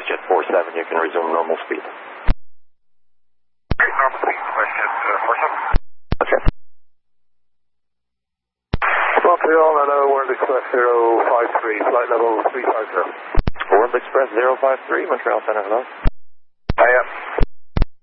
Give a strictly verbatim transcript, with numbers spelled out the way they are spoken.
WestJet four seven, you can resume normal speed. Normal speed, WestJet four seven. Okay. Montreal, hello, World Express zero five three, flight level three five zero. World Express zero five three, Montreal Center, hello.